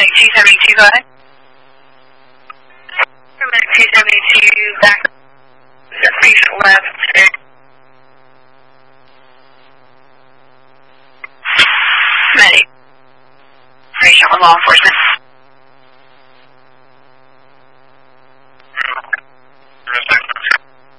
Medic 272, go ahead. Medic 272, back. The patient left. Medic. Patient with law enforcement.